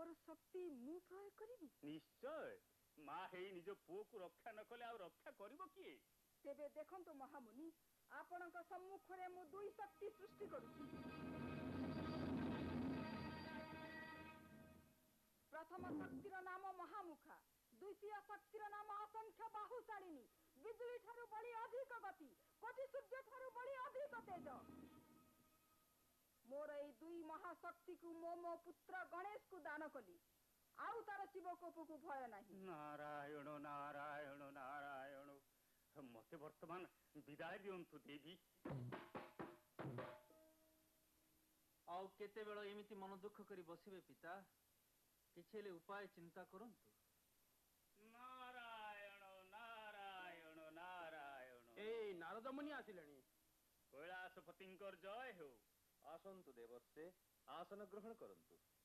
तार शक्ति मु प्रयोग करिवि निश्चय माँ हे निज पुओ को रक्षा न कले आ रक्षा करिवो किए तेबे देखंतु महामुनि आपणक सम्मुख रे मु दुई शक्ति सृष्टि करूची प्रथम शक्तिर नाम महामुखा द्वितीय शक्तिर नाम असंख्य बाहुशालिनी बिजुली ठारू बड़ी अधिक गति कोटि सूर्य ठारू बड़ी अधिक तेज मोर ए दुई महाशक्ति को मो पुत्र गणेश को दान कली आउ तार शिवकोप को भय नहीं नारायण नारायण नारायण मते वर्तमान विदाय दियंतु देवी आउ केते बेଳ एमिति मन दुख करी बसिबे पिता किछेले उपाय चिंता करंतु नारायण नारायण नारायण ए नारद मुनि आसिलेनी कैलाशपतिंकर जय हो आसंतु देवस्ते आसन ग्रहण करंतु